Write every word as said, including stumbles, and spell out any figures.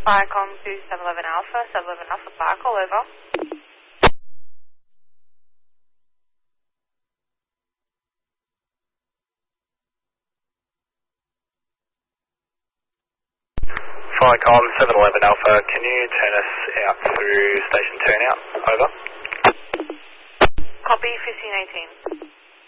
Firecom to seven eleven Alpha, seven eleven Alpha Bar, call over. Firecom seven eleven Alpha, can you turn us out through station turnout? Over. Copy fifteen eighteen.